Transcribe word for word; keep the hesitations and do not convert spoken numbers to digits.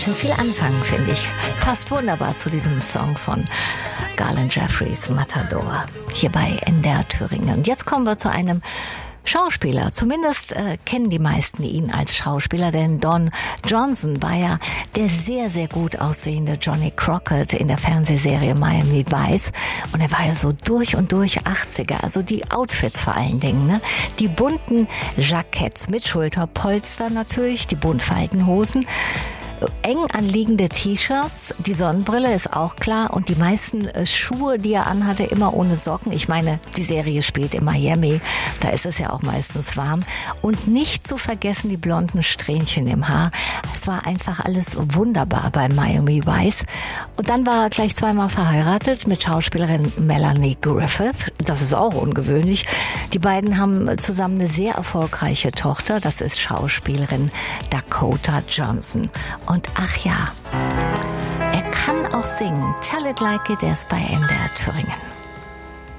Schon viel anfangen, finde ich. Passt wunderbar zu diesem Song von Garland Jeffries, Matador, hier bei N D R Thüringen. Und jetzt kommen wir zu einem Schauspieler. Zumindest äh, kennen die meisten ihn als Schauspieler, denn Don Johnson war ja der sehr, sehr gut aussehende Johnny Crockett in der Fernsehserie Miami Vice. Und er war ja so durch und durch achtziger, also die Outfits vor allen Dingen, ne? Die bunten Jacketts mit Schulterpolster natürlich, die Buntfaltenhosen, eng anliegende T-Shirts, die Sonnenbrille ist auch klar und die meisten Schuhe, die er anhatte, immer ohne Socken. Ich meine, die Serie spielt in Miami, da ist es ja auch meistens warm. Und nicht zu vergessen die blonden Strähnchen im Haar. Es war einfach alles wunderbar bei Miami Vice. Und dann war er gleich zweimal verheiratet mit Schauspielerin Melanie Griffith. Das ist auch ungewöhnlich. Die beiden haben zusammen eine sehr erfolgreiche Tochter. Das ist Schauspielerin Dakota Johnson. Und ach ja, er kann auch singen. Tell It Like It Is bei N D R Thüringen.